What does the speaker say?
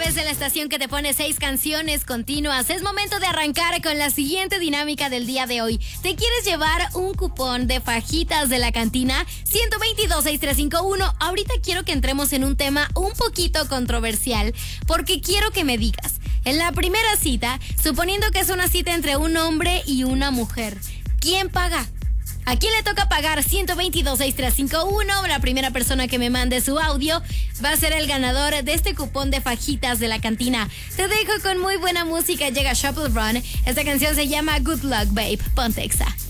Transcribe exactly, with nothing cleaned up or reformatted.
es la estación que te pone seis canciones continuas. Es momento de arrancar con la siguiente dinámica del día de hoy. ¿Te quieres llevar un cupón de fajitas de la cantina? uno dos dos, seis tres cinco uno. Ahorita quiero que entremos en un tema un poquito controversial, porque quiero que me digas, en la primera cita, suponiendo que es una cita entre un hombre y una mujer, ¿quién paga? ¿A quién le toca pagar? uno dos dos, seis tres cinco uno. La primera persona que me mande su audio va a ser el ganador de este cupón de fajitas de la cantina. Te dejo con muy buena música. Llega Shuffle Run. Esta canción se llama Good Luck Babe. Ponte Exa.